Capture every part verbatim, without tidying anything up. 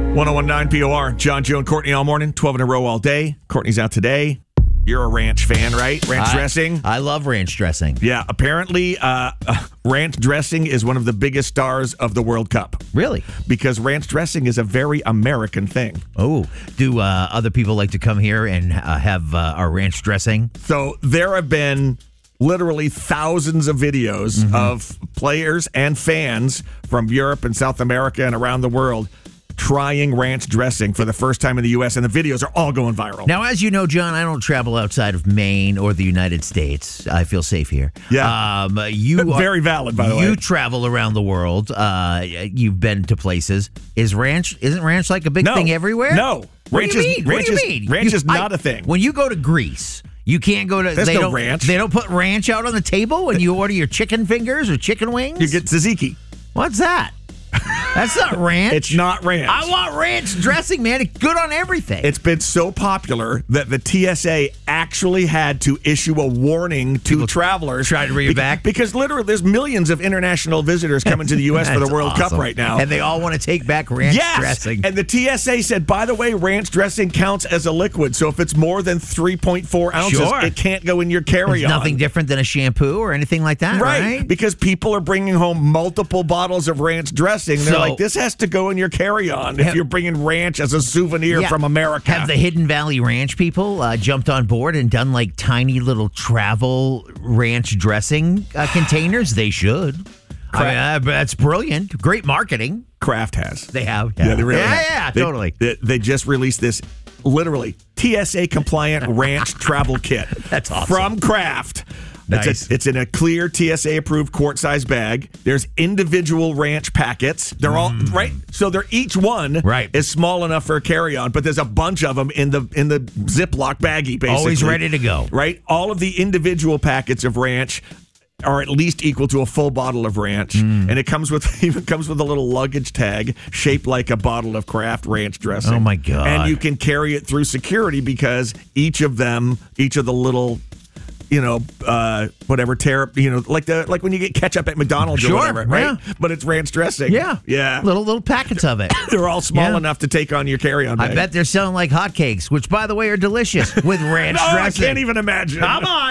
one oh one point nine P O R, John, Joe, and Courtney all morning, twelve in a row all day. Courtney's out today. You're a ranch fan, right? Ranch I, dressing? I love ranch dressing. Yeah, apparently uh, uh, ranch dressing is one of the biggest stars of the World Cup. Really? Because ranch dressing is a very American thing. Oh, do uh, other people like to come here and uh, have uh, our ranch dressing? So there have been literally thousands of videos mm-hmm. of players and fans from Europe and South America and around the world trying ranch dressing for the first time in the U S, and the videos are all going viral. Now, as you know, John, I don't travel outside of Maine or the United States. I feel safe here. Yeah. Um, you are, Very valid, by the you way. You travel around the world. Uh, you've been to places. Is ranch, isn't ranch like a big no, thing everywhere? No. What ranch do you is, mean? Ranch what do you is, mean? Ranch you, is not I, a thing. When you go to Greece, you can't go to... There's they no don't, ranch. They don't put ranch out on the table when you order your chicken fingers or chicken wings? You get tzatziki. What's that? That's not ranch. It's not ranch. I want ranch dressing, man. It's good on everything. It's been so popular that the T S A actually had to issue a warning to People travelers. try to bring it back? Because literally there's millions of international visitors coming to the U S for the World awesome. Cup right now. And they all want to take back ranch yes! dressing. And the T S A said, by the way, ranch dressing counts as a liquid. So if it's more than three point four ounces, Sure. it can't go in your carry-on. It's nothing different than a shampoo or anything like that, right? Right. Because people are bringing home multiple bottles of ranch dressing. They're So- like, this has to go in your carry-on if Have- you're bringing ranch as a souvenir Yeah. from America. Have the Hidden Valley Ranch people uh, jumped on board and done like tiny little travel ranch dressing uh, containers? They should. I mean, uh, that's brilliant. Great marketing. Kraft has. They have. Yeah, they really yeah, have. yeah, They- totally. They, they just released this, literally, T S A compliant ranch travel kit. That's awesome. From Kraft. Nice. It's, a, it's in a clear T S A approved quart size bag. There's individual ranch packets. They're all right. So they're each one Right. is small enough for a carry on, but there's a bunch of them in the in the Ziploc baggie. Basically, Always ready to go. Right. All of the individual packets of ranch are at least equal to a full bottle of ranch, Mm. and it comes with even comes with a little luggage tag shaped like a bottle of Kraft ranch dressing. Oh, my God. And you can carry it through security because each of them, each of the little, you know, uh, whatever tear, you know, like the like when you get ketchup at McDonald's Sure, or whatever, right? yeah. But it's ranch dressing. Yeah. yeah. Little little packets of it. They're all small Yeah. enough to take on your carry-on bag. I bet they're selling like hotcakes, which, by the way, are delicious with ranch Oh, I dressing. can't even imagine. Come on.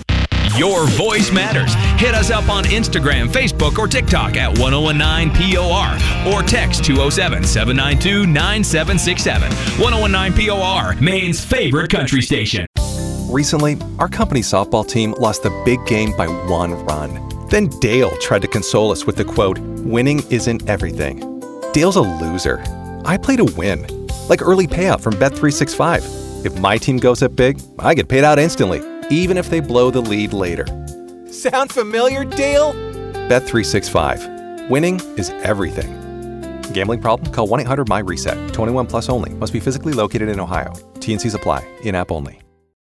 Your voice matters. Hit us up on Instagram, Facebook, or TikTok at one oh one nine P O R or text two oh seven, seven nine two, nine seven six seven. one oh one nine P O R, Maine's favorite country station. Recently, our company's softball team lost the big game by one run. Then Dale tried to console us with the quote, "Winning isn't everything." Dale's a loser. I play to win. Like early payout from Bet three sixty-five. If my team goes up big, I get paid out instantly, even if they blow the lead later. Sound familiar, Dale? Bet three sixty-five. Winning is everything. Gambling problem? Call one eight hundred M Y reset. twenty-one plus only. Must be physically located in Ohio. T N Cs apply. In-app only.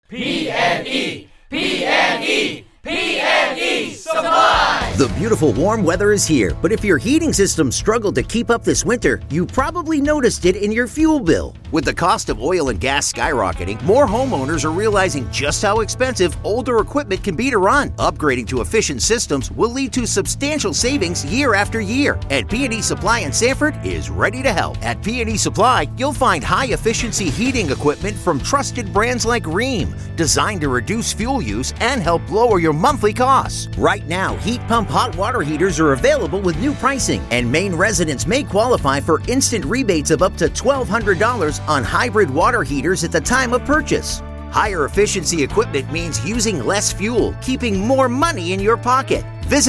P N E, P N E, P N E Supply! The beautiful warm weather is here, but if your heating system struggled to keep up this winter, you probably noticed it in your fuel bill. With the cost of oil and gas skyrocketing, more homeowners are realizing just how expensive older equipment can be to run. Upgrading to efficient systems will lead to substantial savings year after year, and P and E Supply in Sanford is ready to help. At P and E Supply, you'll find high-efficiency heating equipment from trusted brands like Rheem, designed to reduce fuel use and help lower your monthly costs. Right now, heat pump hot water heaters are available with new pricing, and Maine residents may qualify for instant rebates of up to twelve hundred dollars on hybrid water heaters at the time of purchase. Higher efficiency equipment means using less fuel, keeping more money in your pocket.